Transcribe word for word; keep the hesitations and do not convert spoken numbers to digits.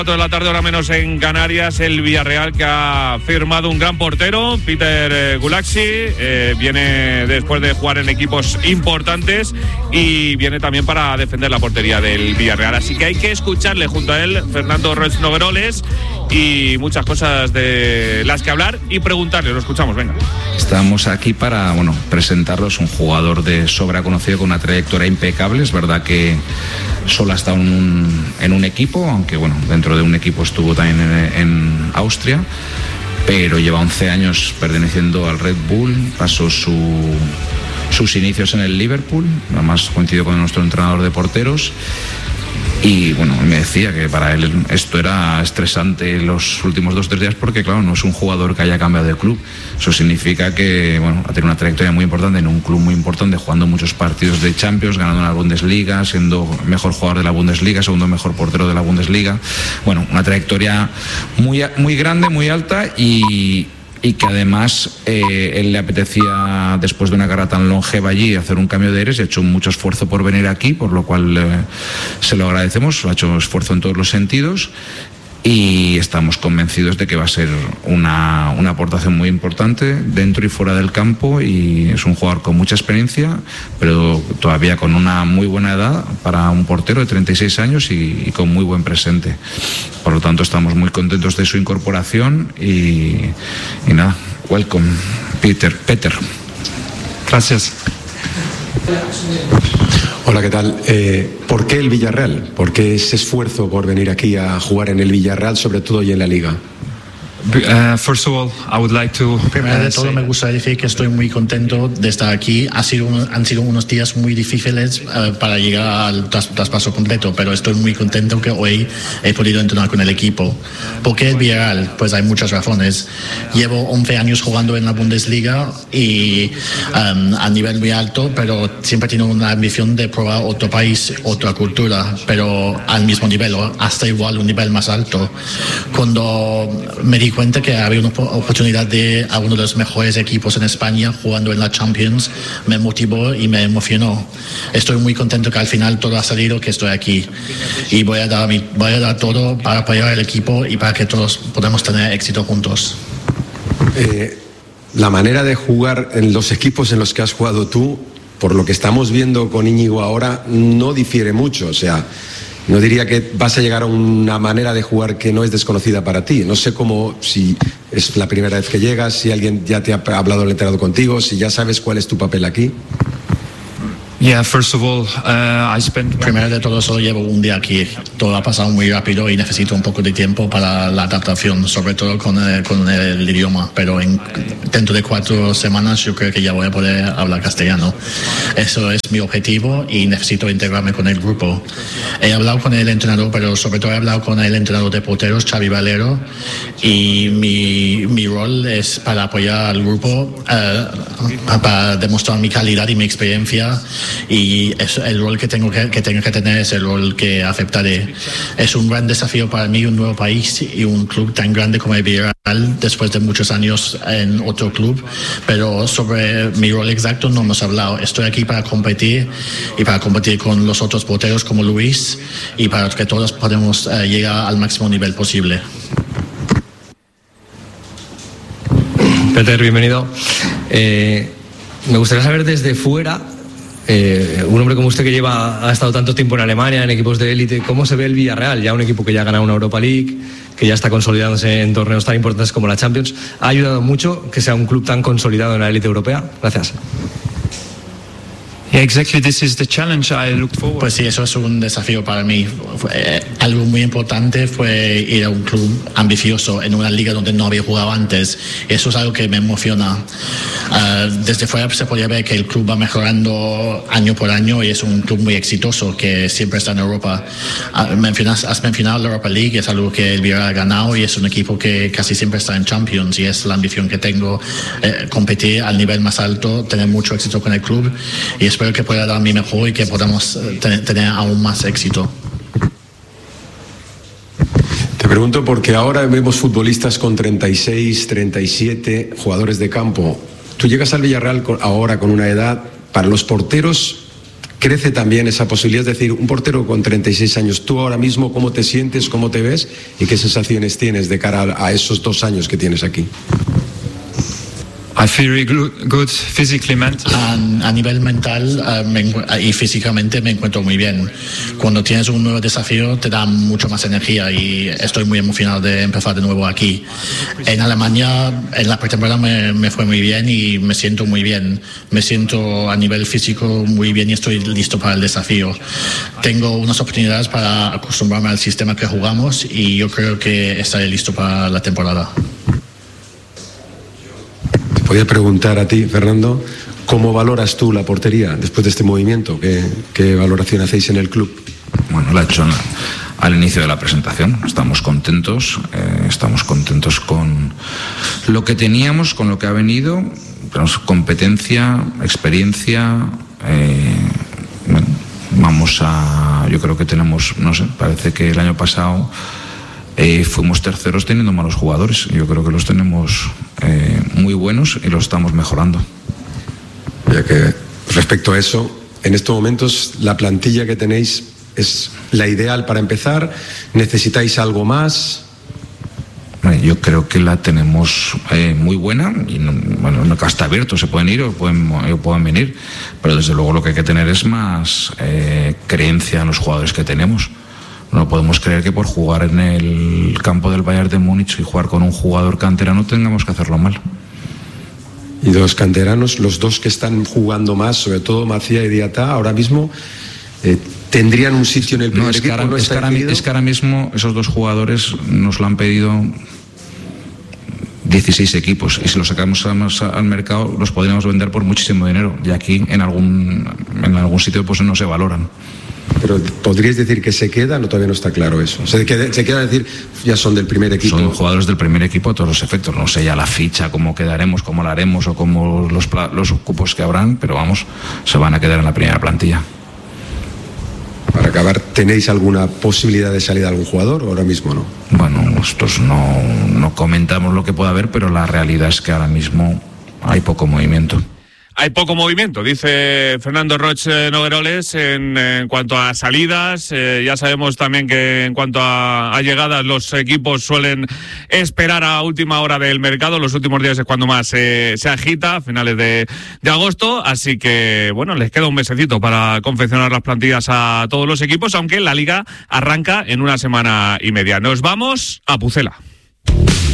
cuatro de la tarde, hora menos en Canarias, el Villarreal, que ha firmado un gran portero, Peter Gulaxi, eh, viene después de jugar en equipos importantes y viene también para defender la portería del Villarreal, así que hay que escucharle junto a él, Fernando Roig Nogueroles, y muchas cosas de las que hablar y preguntarle. Lo escuchamos, venga. Estamos aquí para, bueno, presentarlos, un jugador de sobra conocido con una trayectoria impecable. Es verdad que solo ha estado en un, en un equipo, aunque bueno, dentro de un equipo estuvo también en, en Austria, pero lleva once años perteneciendo al Red Bull, pasó su, sus inicios en el Liverpool, además coincidió con nuestro entrenador de porteros. Y bueno, me decía que para él esto era estresante los últimos dos o tres días porque, claro, no es un jugador que haya cambiado de club. Eso significa que, bueno, ha tenido una trayectoria muy importante en un club muy importante, jugando muchos partidos de Champions, ganando la Bundesliga, siendo mejor jugador de la Bundesliga, segundo mejor portero de la Bundesliga. Bueno, una trayectoria muy, muy grande, muy alta y... y que además eh, él le apetecía, después de una carrera tan longeva allí, hacer un cambio de aires y ha hecho mucho esfuerzo por venir aquí, por lo cual eh, se lo agradecemos, ha hecho esfuerzo en todos los sentidos y estamos convencidos de que va a ser una, una aportación muy importante dentro y fuera del campo, y es un jugador con mucha experiencia pero todavía con una muy buena edad para un portero de treinta y seis años y, y con muy buen presente. Por lo tanto, estamos muy contentos de su incorporación y, y nada, welcome, Peter. Peter. Gracias. Hola, ¿qué tal? Eh, ¿Por qué el Villarreal? ¿Por qué ese esfuerzo por venir aquí a jugar en el Villarreal, sobre todo y en la Liga? Uh, first of all, I would like to. Primero de todo, me gustaría decir que estoy muy contento de estar aquí. Ha sido un, han sido unos días muy difíciles uh, para llegar al tras, traspaso completo, pero estoy muy contento que hoy he podido entrenar con el equipo. ¿Por qué el Villarreal? Pues hay muchas razones. Llevo once años jugando en la Bundesliga y um, a nivel muy alto, pero siempre he tenido una ambición de probar otro país, otra cultura, pero al mismo nivel, o hasta igual un nivel más alto. Cuando me di cuenta que había una oportunidad de a uno de los mejores equipos en España jugando en la Champions, me motivó y me emocionó. Estoy muy contento que al final todo ha salido, que estoy aquí y voy a dar, mi, voy a dar todo para apoyar al equipo y para que todos podamos tener éxito juntos. Eh, la manera de jugar en los equipos en los que has jugado tú, por lo que estamos viendo con Íñigo ahora, no difiere mucho. O sea, no diría que vas a llegar a una manera de jugar que no es desconocida para ti. No sé cómo, si es la primera vez que llegas, si alguien ya te ha hablado, el entrenador contigo, si ya sabes cuál es tu papel aquí. Yeah, first of all, uh, I spent... Primero de todo, solo llevo un día aquí. Todo ha pasado muy rápido y necesito un poco de tiempo para la adaptación, sobre todo con el, con el idioma. Pero en, dentro de cuatro semanas yo creo que ya voy a poder hablar castellano. Eso es mi objetivo y necesito integrarme con el grupo. He hablado con el entrenador, pero sobre todo he hablado con el entrenador de porteros, Xavi Valero, y mi, mi rol es para apoyar al grupo, uh, para demostrar mi calidad y mi experiencia. Y es el rol que tengo que, que tengo que tener es el rol que aceptaré. Es un gran desafío para mí, un nuevo país y un club tan grande como el Villarreal después de muchos años en otro club, pero sobre mi rol exacto no hemos hablado. Estoy aquí para competir y para competir con los otros porteros como Luis y para que todos podamos uh, llegar al máximo nivel posible. Peter, bienvenido. Eh, me gustaría saber desde fuera, Eh, un hombre como usted que lleva ha estado tanto tiempo en Alemania, en equipos de élite, ¿cómo se ve el Villarreal? Ya un equipo que ya ha ganado una Europa League, que ya está consolidándose en torneos tan importantes como la Champions. ¿Ha ayudado mucho que sea un club tan consolidado en la élite europea? Gracias. Yeah, exactly. This is the challenge I looked forward. Pues sí, eso es un desafío para mí. Fue, algo muy importante fue ir a un club ambicioso en una liga donde no había jugado antes. Eso es algo que me emociona. Uh, desde fuera se podía ver que el club va mejorando año por año y es un club muy exitoso que siempre está en Europa. Uh, mencionas, has mencionado la Europa League, es algo que el Villarreal ha ganado y es un equipo que casi siempre está en Champions y es la ambición que tengo, eh, competir al nivel más alto, tener mucho éxito con el club y espero que pueda dar mi mejor y que podamos tener, tener aún más éxito. Te pregunto porque ahora vemos futbolistas con treinta y seis, treinta y siete jugadores de campo. Tú llegas al Villarreal ahora con una edad, para los porteros, crece también esa posibilidad. Es decir, un portero con treinta y seis años, tú ahora mismo, ¿cómo te sientes, cómo te ves y qué sensaciones tienes de cara a, a esos dos años que tienes aquí? I feel really good physically, mentally. A, a nivel mental uh, me, y físicamente me encuentro muy bien. Cuando tienes un nuevo desafío te da mucho más energía y estoy muy emocionado de empezar de nuevo aquí. En Alemania, en la pretemporada me, me fue muy bien y me siento muy bien. Me siento a nivel físico muy bien y estoy listo para el desafío. Tengo unas oportunidades para acostumbrarme al sistema que jugamos y yo creo que estaré listo para la temporada. Podría preguntar a ti, Fernando, ¿cómo valoras tú la portería después de este movimiento? ¿Qué, qué valoración hacéis en el club? Bueno, la he hecho al inicio de la presentación. Estamos contentos, eh, estamos contentos con lo que teníamos, con lo que ha venido. Tenemos competencia, experiencia. Eh, bueno, vamos a. Yo creo que tenemos, no sé, parece que el año pasado Eh, fuimos terceros teniendo malos jugadores. Yo creo que los tenemos eh, muy buenos y los estamos mejorando. Ya que respecto a eso, en estos momentos la plantilla que tenéis es la ideal para empezar. ¿Necesitáis algo más? Yo creo que la tenemos eh, muy buena y no, bueno, no está abierto, se pueden ir o pueden, o pueden venir, pero desde luego lo que hay que tener es más eh, creencia en los jugadores que tenemos. No podemos creer que por jugar en el campo del Bayern de Múnich y jugar con un jugador canterano tengamos que hacerlo mal. Y los canteranos, los dos que están jugando más, sobre todo Macía y Diatá, ahora mismo eh, tendrían un sitio en el primer no, es equipo. Que ahora, ¿no es, que ahora, es que ahora mismo esos dos jugadores nos lo han pedido dieciséis equipos y si los sacamos al mercado los podríamos vender por muchísimo dinero y aquí en algún, en algún sitio pues no se valoran. Pero ¿podríais decir que se quedan o todavía no está claro eso? Se queda, se queda decir, ya son del primer equipo. Son jugadores del primer equipo a todos los efectos. No sé ya la ficha, cómo quedaremos, cómo la haremos o cómo los, los cupos que habrán, pero vamos, se van a quedar en la primera plantilla. Para acabar, ¿tenéis alguna posibilidad de salida de algún jugador o ahora mismo no? Bueno, nosotros no, no comentamos lo que pueda haber, pero la realidad es que ahora mismo hay poco movimiento. Hay poco movimiento, dice Fernando Roig Nogueroles en, en cuanto a salidas. Eh, ya sabemos también que en cuanto a, a llegadas los equipos suelen esperar a última hora del mercado. Los últimos días es cuando más eh, se agita, a finales de, de agosto. Así que, bueno, les queda un mesecito para confeccionar las plantillas a todos los equipos, aunque la liga arranca en una semana y media. Nos vamos a Pucela.